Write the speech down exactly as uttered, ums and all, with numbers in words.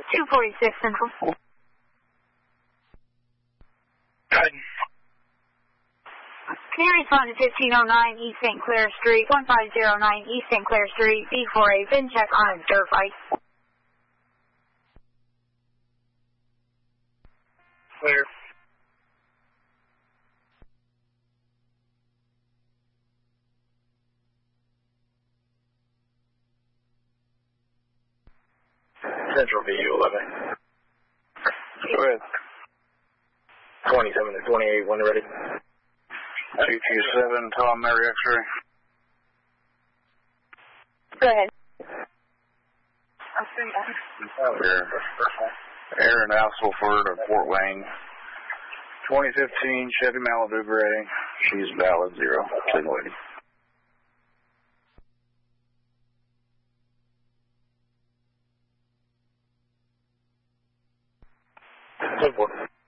two forty-six Central. Guidance. Can you respond to fifteen oh nine East Saint Clair Street, one five zero nine East Saint Clair Street, B four A, VIN check on a dirt bike? Clear. Central V U eleven. Go ahead. twenty-seven to twenty-eight, when ready. two two seven, Tom Mary X-ray. Go ahead. Here. Aaron Alselford of Fort Wayne. twenty fifteen Chevy Malibu Gray. She's valid zero. Signal waiting. Ten four.